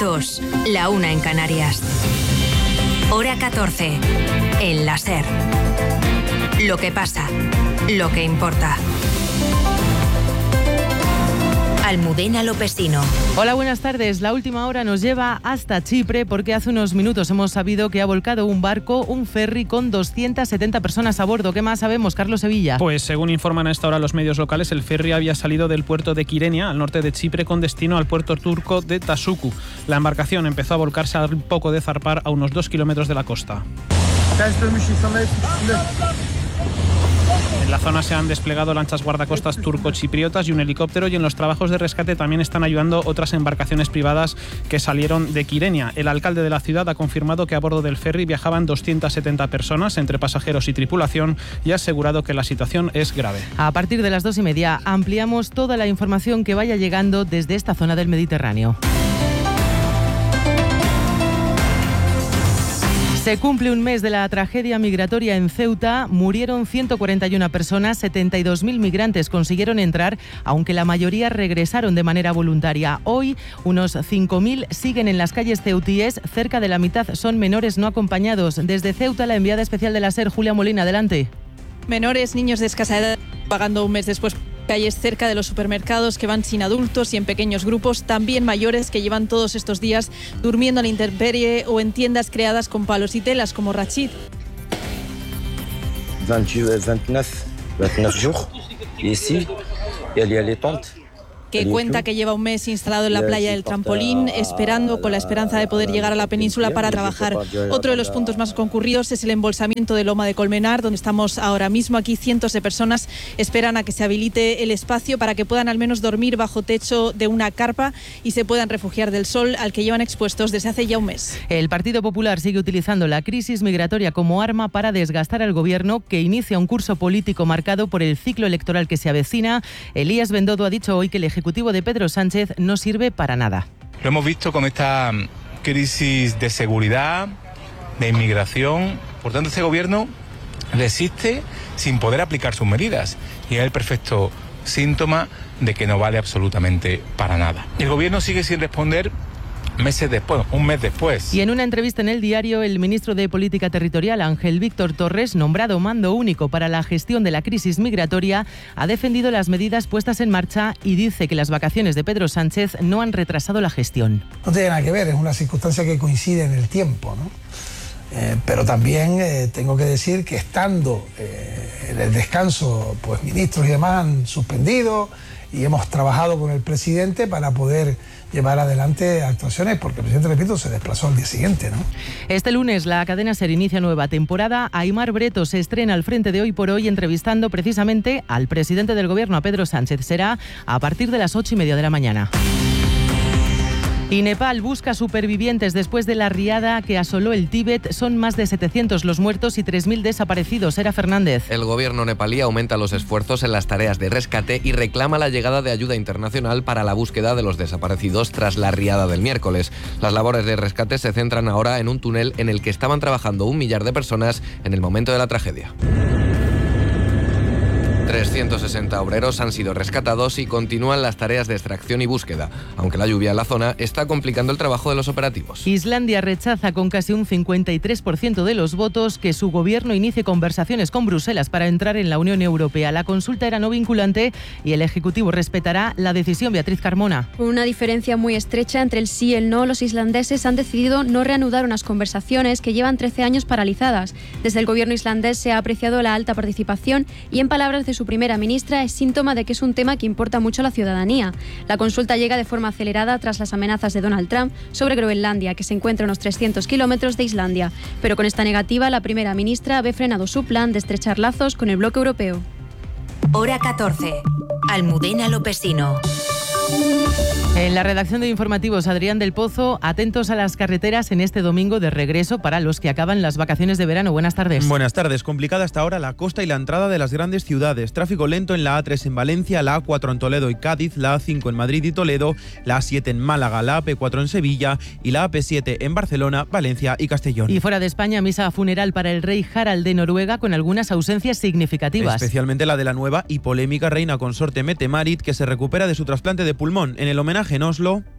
2, la 1 en Canarias. Hora 14, en la SER. Lo que pasa, lo que importa. Almudena Lopesino. Hola, buenas tardes. La última hora nos lleva hasta Chipre porque hace unos minutos hemos sabido que ha volcado un barco, un ferry con 270 personas a bordo. ¿Qué más sabemos, Carlos Sevilla? Pues según informan a esta hora los medios locales, el ferry había salido del puerto de Kyrenia, al norte de Chipre, con destino al puerto turco de Tasuku. La embarcación empezó a volcarse al poco de zarpar a unos 2 kilómetros de la costa. En la zona se han desplegado lanchas guardacostas turco-chipriotas y un helicóptero, y en los trabajos de rescate también están ayudando otras embarcaciones privadas que salieron de Kyrenia. El alcalde de la ciudad ha confirmado que a bordo del ferry viajaban 270 personas entre pasajeros y tripulación y ha asegurado que la situación es grave. A partir de las 2:30 ampliamos toda la información que vaya llegando desde esta zona del Mediterráneo. Se cumple un mes de la tragedia migratoria en Ceuta. Murieron 141 personas, 72.000 migrantes consiguieron entrar, aunque la mayoría regresaron de manera voluntaria. Hoy, unos 5.000 siguen en las calles ceutíes. Cerca de la mitad son menores no acompañados. Desde Ceuta, la enviada especial de la SER, Julia Molina, adelante. Menores, niños de escasa edad, pagando un mes después calles cerca de los supermercados que van sin adultos y en pequeños grupos, también mayores que llevan todos estos días durmiendo a la intemperie o en tiendas creadas con palos y telas como Rachid. 29 jours ici, il y a les tentes. Que cuenta que lleva un mes instalado en la playa del Trampolín, esperando con la esperanza de poder llegar a la península para trabajar. Otro de los puntos más concurridos es el embolsamiento de Loma de Colmenar, donde estamos ahora mismo. Aquí cientos de personas esperan a que se habilite el espacio para que puedan al menos dormir bajo techo de una carpa y se puedan refugiar del sol al que llevan expuestos desde hace ya un mes. El Partido Popular sigue utilizando la crisis migratoria como arma para desgastar al gobierno, que inicia un curso político marcado por el ciclo electoral que se avecina. Elías Bendodo ha dicho hoy que el Ejecutivo de Pedro Sánchez no sirve para nada. Lo hemos visto con esta crisis de seguridad, de inmigración. Por tanto, este gobierno resiste sin poder aplicar sus medidas y es el perfecto síntoma de que no vale absolutamente para nada. El gobierno sigue sin responder meses después, un mes después. Y en una entrevista en El Diario, el ministro de Política Territorial, Ángel Víctor Torres, nombrado mando único para la gestión de la crisis migratoria, ha defendido las medidas puestas en marcha y dice que las vacaciones de Pedro Sánchez no han retrasado la gestión. No tiene nada que ver, es una circunstancia que coincide en el tiempo, ¿no? Pero también tengo que decir que estando en el descanso, pues ministros y demás han suspendido y hemos trabajado con el presidente para poder llevar adelante actuaciones, porque el presidente, repito, se desplazó al día siguiente, ¿no? Este lunes la cadena SER inicia nueva temporada. Aimar Breto se estrena al frente de Hoy por Hoy, entrevistando precisamente al presidente del gobierno, a Pedro Sánchez. Será a partir de las 8:30 de la mañana. Y Nepal busca supervivientes después de la riada que asoló el Tíbet. Son más de 700 los muertos y 3.000 desaparecidos. Era Fernández. El gobierno nepalí aumenta los esfuerzos en las tareas de rescate y reclama la llegada de ayuda internacional para la búsqueda de los desaparecidos tras la riada del miércoles. Las labores de rescate se centran ahora en un túnel en el que estaban trabajando 1 millar de personas en el momento de la tragedia. 360 obreros han sido rescatados y continúan las tareas de extracción y búsqueda, aunque la lluvia en la zona está complicando el trabajo de los operativos. Islandia rechaza con casi un 53% de los votos que su gobierno inicie conversaciones con Bruselas para entrar en la Unión Europea. La consulta era no vinculante y el Ejecutivo respetará la decisión. Beatriz Carmona. Con una diferencia muy estrecha entre el sí y el no, los islandeses han decidido no reanudar unas conversaciones que llevan 13 años paralizadas. Desde el gobierno islandés se ha apreciado la alta participación y, en palabras de su primera ministra, es síntoma de que es un tema que importa mucho a la ciudadanía. La consulta llega de forma acelerada tras las amenazas de Donald Trump sobre Groenlandia, que se encuentra a unos 300 kilómetros de Islandia. Pero con esta negativa, la primera ministra ve frenado su plan de estrechar lazos con el bloque europeo. Hora 14. Almudena Lopesino. En la redacción de Informativos, Adrián del Pozo, atentos a las carreteras en este domingo de regreso para los que acaban las vacaciones de verano. Buenas tardes. Buenas tardes. Complicada hasta ahora la costa y la entrada de las grandes ciudades. Tráfico lento en la A3 en Valencia, la A4 en Toledo y Cádiz, la A5 en Madrid y Toledo, la A7 en Málaga, la AP4 en Sevilla y la AP7 en Barcelona, Valencia y Castellón. Y fuera de España, misa funeral para el rey Harald de Noruega con algunas ausencias significativas. Especialmente la de la nueva y polémica reina consorte Mette-Marit, que se recupera de su trasplante de pulmón. En el homenaje en Oslo...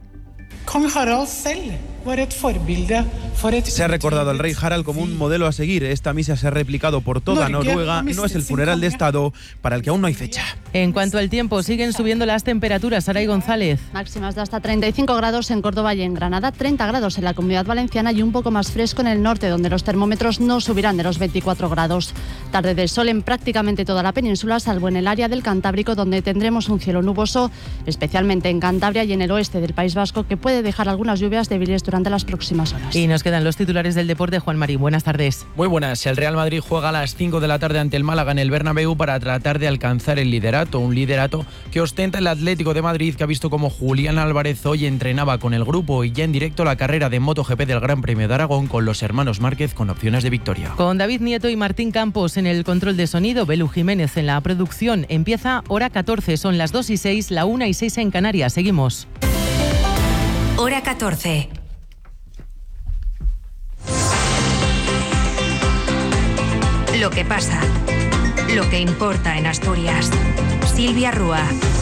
Se ha recordado al rey Harald como un modelo a seguir. Esta misa se ha replicado por toda Noruega. No es el funeral de Estado para el que aún no hay fecha. En cuanto al tiempo, siguen subiendo las temperaturas. Saray González. Máximas de hasta 35 grados en Córdoba y en Granada, 30 grados en la Comunidad Valenciana y un poco más fresco en el norte, donde los termómetros no subirán de los 24 grados. Tarde de sol en prácticamente toda la península, salvo en el área del Cantábrico, donde tendremos un cielo nuboso, especialmente en Cantabria y en el oeste del País Vasco, que puede dejar algunas lluvias débiles durante las próximas horas. Y nos quedan los titulares del deporte. Juan Marín, buenas tardes. Muy buenas. El Real Madrid juega a las 5 de la tarde ante el Málaga en el Bernabéu para tratar de alcanzar el liderato, un liderato que ostenta el Atlético de Madrid, que ha visto como Julián Álvarez hoy entrenaba con el grupo y ya en directo la carrera de MotoGP del Gran Premio de Aragón con los hermanos Márquez con opciones de victoria. Con David Nieto y Martín Campos en el control de sonido, Belu Jiménez en la producción. Empieza hora 14, son las 2:06, la 1:06 en Canarias. Seguimos. Hora 14. Lo que pasa, lo que importa en Asturias. Silvia Rúa.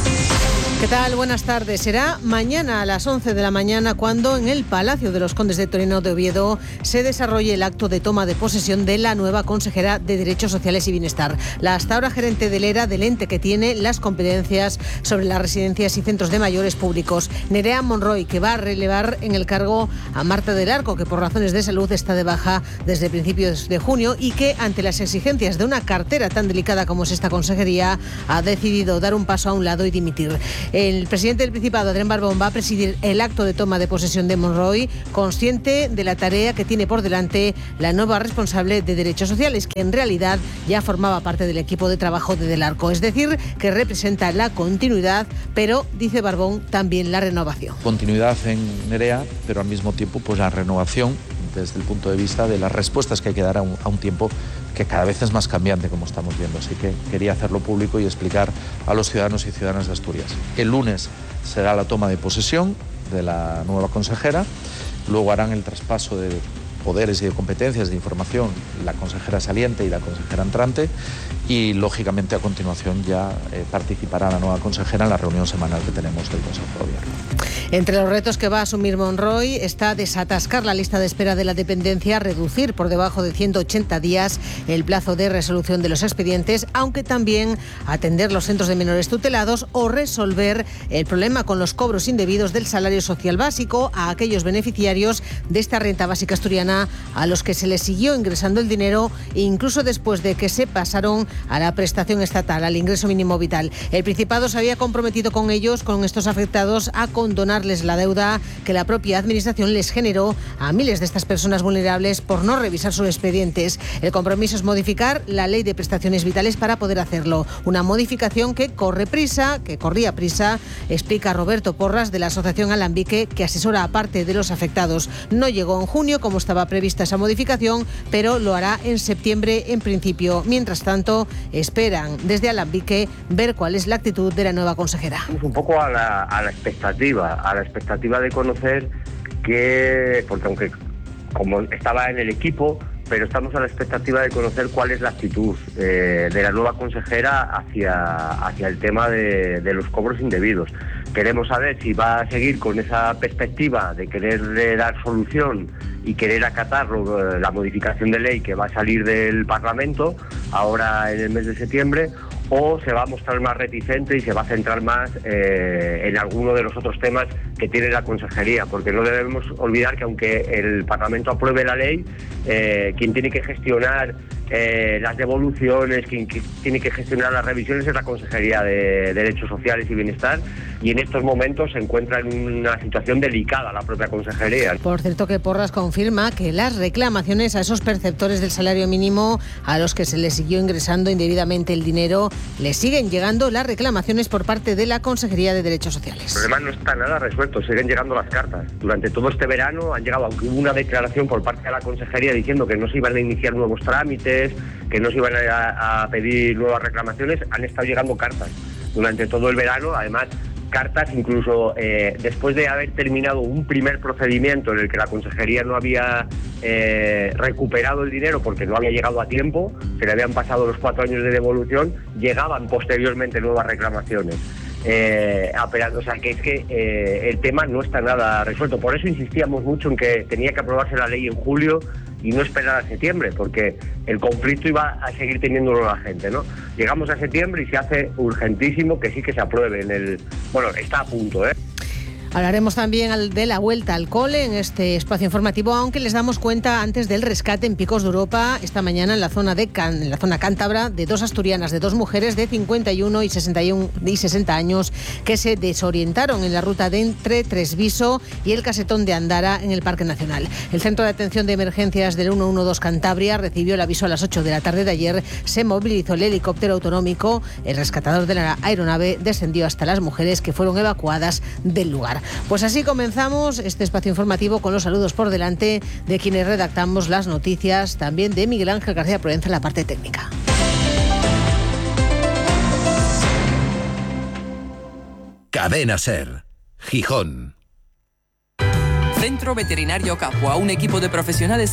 ¿Qué tal? Buenas tardes. Será mañana a las 11 de la mañana cuando en el Palacio de los Condes de Toreno de Oviedo se desarrolle el acto de toma de posesión de la nueva consejera de Derechos Sociales y Bienestar, la hasta ahora gerente del ERA, del ente que tiene las competencias sobre las residencias y centros de mayores públicos. Nerea Monroy, que va a relevar en el cargo a Marta del Arco, que por razones de salud está de baja desde principios de junio y que, ante las exigencias de una cartera tan delicada como es esta consejería, ha decidido dar un paso a un lado y dimitir. El presidente del Principado, Adrián Barbón, va a presidir el acto de toma de posesión de Monroy, consciente de la tarea que tiene por delante la nueva responsable de Derechos Sociales, que en realidad ya formaba parte del equipo de trabajo de Del Arco. Es decir, que representa la continuidad, pero, dice Barbón, también la renovación. Continuidad en Nerea, pero al mismo tiempo pues la renovación desde el punto de vista de las respuestas que hay que dar a un tiempo que cada vez es más cambiante, como estamos viendo. Así que quería hacerlo público y explicar a los ciudadanos y ciudadanas de Asturias. El lunes será la toma de posesión de la nueva consejera, luego harán el traspaso de poderes y de competencias de información la consejera saliente y la consejera entrante y, lógicamente, a continuación ya participará la nueva consejera en la reunión semanal que tenemos del Consejo de Gobierno. Entre los retos que va a asumir Monroy está desatascar la lista de espera de la dependencia, reducir por debajo de 180 días el plazo de resolución de los expedientes, aunque también atender los centros de menores tutelados o resolver el problema con los cobros indebidos del salario social básico a aquellos beneficiarios de esta renta básica asturiana a los que se les siguió ingresando el dinero incluso después de que se pasaron a la prestación estatal, al ingreso mínimo vital. El Principado se había comprometido con ellos, con estos afectados, a condonarles la deuda que la propia administración les generó a miles de estas personas vulnerables por no revisar sus expedientes. El compromiso es modificar la ley de prestaciones vitales para poder hacerlo. Una modificación que corría prisa, explica Roberto Porras de la Asociación Alambique, que asesora a parte de los afectados. No llegó en junio como estaba prevista esa modificación, pero lo hará en septiembre en principio. Mientras tanto, esperan desde Alambique ver cuál es la actitud de la nueva consejera. Un poco a la expectativa de conocer que, porque aunque como estaba en el equipo, pero estamos a la expectativa de conocer cuál es la actitud de la nueva consejera hacia el tema de los cobros indebidos. Queremos saber si va a seguir con esa perspectiva de querer dar solución y querer acatar la modificación de ley que va a salir del Parlamento ahora en el mes de septiembre, o se va a mostrar más reticente y se va a centrar más en alguno de los otros temas que tiene la consejería, porque no debemos olvidar que aunque el Parlamento apruebe la ley, quien tiene que gestionar las devoluciones, quien tiene que gestionar las revisiones es la Consejería de Derechos Sociales y Bienestar, y en estos momentos se encuentra en una situación delicada la propia consejería. Por cierto, que Porras confirma que las reclamaciones a esos perceptores del salario mínimo a los que se les siguió ingresando indebidamente el dinero, les siguen llegando las reclamaciones por parte de la Consejería de Derechos Sociales. El problema no está nada resuelto, siguen llegando las cartas. Durante todo este verano han llegado, aunque hubo una declaración por parte de la Consejería diciendo que no se iban a iniciar nuevos trámites, que no se iban a pedir nuevas reclamaciones, han estado llegando cartas durante todo el verano, además cartas incluso después de haber terminado un primer procedimiento en el que la Consejería no había recuperado el dinero porque no había llegado a tiempo, se le habían pasado los 4 años de devolución, llegaban posteriormente nuevas reclamaciones. apelando. O sea, que es que el tema no está nada resuelto. Por eso insistíamos mucho en que tenía que aprobarse la ley en julio y no esperar a septiembre, porque el conflicto iba a seguir teniéndolo la gente, ¿no? Llegamos a septiembre y se hace urgentísimo que sí que se apruebe bueno, está a punto, Hablaremos también de la vuelta al cole en este espacio informativo, aunque les damos cuenta antes del rescate en Picos de Europa esta mañana en la zona cántabra de 2 asturianas, de 2 mujeres de 51 y 60 años que se desorientaron en la ruta de entre Tresviso y el Casetón de Andara en el Parque Nacional. El Centro de Atención de Emergencias del 112 Cantabria recibió el aviso a las 8 de la tarde de ayer, se movilizó el helicóptero autonómico, el rescatador de la aeronave descendió hasta las mujeres que fueron evacuadas del lugar. Pues así comenzamos este espacio informativo con los saludos por delante de quienes redactamos las noticias, también de Miguel Ángel García Provenza en la parte técnica. Cadena SER, Gijón. Centro Veterinario Capua, un equipo de profesionales